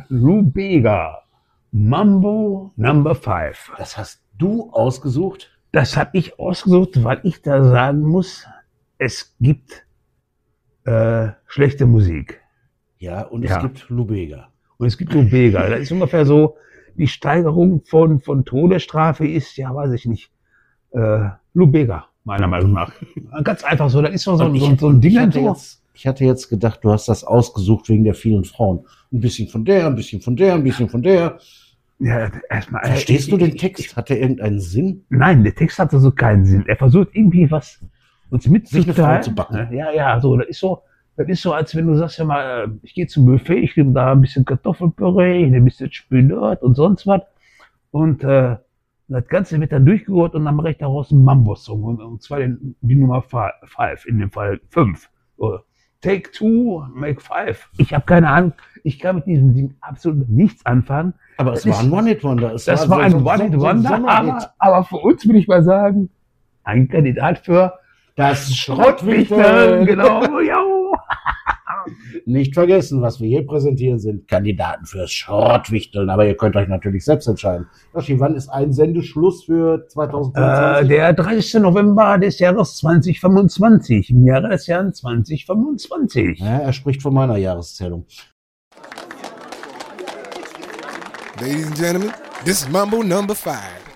Lou Bega, Mambo Number 5. Das hast du ausgesucht? Das habe ich ausgesucht, weil ich da sagen muss, es gibt schlechte Musik. Ja, und es gibt Lou Bega. Und es gibt Lou Bega. Das ist ungefähr so, die Steigerung von Todesstrafe ist, ja, weiß ich nicht, Lou Bega, meiner Meinung nach. Ganz einfach so, das ist so ein Ding. Ich hatte jetzt gedacht, du hast das ausgesucht wegen der vielen Frauen. Ein bisschen von der, ein bisschen von der, ein bisschen von der. Ja, erstmal. Verstehst du den Text? Hat der irgendeinen Sinn? Nein, der Text hatte so keinen Sinn. Er versucht irgendwie was uns mitzuteilen. Zu backen. Ja, so, das ist so, als wenn du sagst, ja mal, ich gehe zum Buffet, ich nehme da ein bisschen Kartoffelpüree, ich nehme ein bisschen Spinat und sonst was. Und das Ganze wird dann durchgerührt und dann mache ich daraus einen Mambo-Song. Und zwar die Nummer 5, in dem Fall 5. Take 2, make 5. Ich habe keine Ahnung, ich kann mit diesem Ding absolut nichts anfangen. Aber es war ein One-Hit-Wonder. Das war ein One-Hit-Wonder, aber für uns will ich mal sagen, ein Kandidat für das Schrottwichteln. Genau, ja. Nicht vergessen, was wir hier präsentieren, sind Kandidaten fürs Schrottwichteln. Aber ihr könnt euch natürlich selbst entscheiden. Joshi, wann ist ein Sendeschluss für 2025? Der 30. November des Jahres 2025. Im Jahre des Jahres 2025. Ja, er spricht von meiner Jahreszählung. Ladies and gentlemen, this is Mambo Number 5.